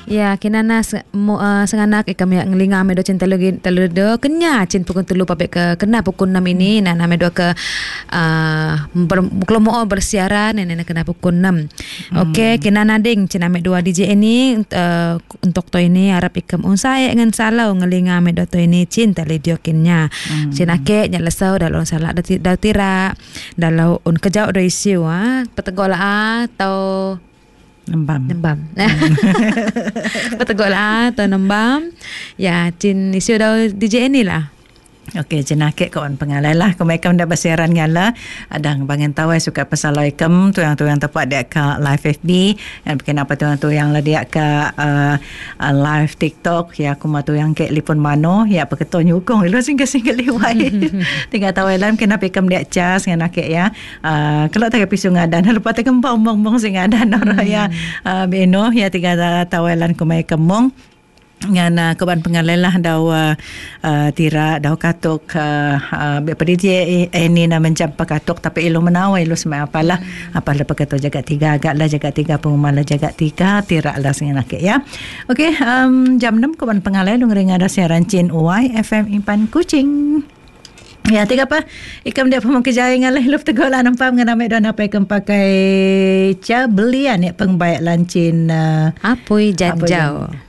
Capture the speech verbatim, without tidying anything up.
Ya, kinana uh, senganak ikam yang ngelinga medo cin telu telu do kenya cin pukul telu papek ke kena pukul enam ini hmm. nana medo ke uh, ber, kelomo bersiaran nene kena pukul enam. Hmm. Okey, kinana ding cin ame dua D J ini uh, untuk to ini harap ikam unsai ngan salau ngelinga medo to ini cin telu dio kenya. Hmm. Cin ake nyalesau dalau salah dal tira dalau un kejau do isiu ah petegola atau Nembam. Nembam. Betul lah, atau nembam. Ya, cin isu dah D J ni lah. Okey, jenakek kawan pengalai lah. Kemaikan dah bersiaran ngala. Adang bangen tawai suka pasal ikam tu yang tu yang tepat dia ke live F B. Dan bikin apa tu yang tu yang lah dia ke uh, uh, live TikTok. Ya aku mah tu yang ke lipun mano. Ya apa ketua nyukong. Lu singgah-singgah liwai. Tinggal tawai lah. Mungkin apa ikam dia cas dengan nakek ya. Uh, kalau tak pisu ngadan. Lepas tak kembang bong-bong sing ngadan. Orang ya uh, beno. Ya tinggal tawai lah kemaikan mong. Ngan uh, kawan pengalai lah daw uh, uh, tira daw katok uh, uh, apa dia ini na mencampak katok tapi ilo menawai ilo semai apalah apalah pakato jaga tiga agak lah jaga tiga pengumala jaga tiga tira lah sing nak ya. Okey, um, jam enam kawan pengalai dengerin ada siaran Chin U Y F M Impan Kuching. Ya, tiga apa? Ikam dia pun kerjaya ngalah lup tegola nampak ngana mek don apa ikam pakai ca belian ya pengbaik lancin uh, apoi janjau.